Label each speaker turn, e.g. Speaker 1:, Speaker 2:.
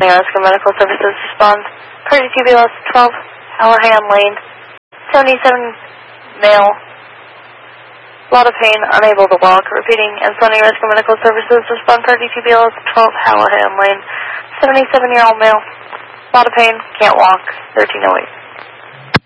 Speaker 1: Rescue Medical Services responds. 32 BLS 12, Hallahan Lane. 77 male. Lot of pain, unable to walk. Repeating, Ansonia Rescue Medical Services respond. 32 BLS 12, Hallahan Lane. 77-year-old male. Lot of pain, can't walk. 1308.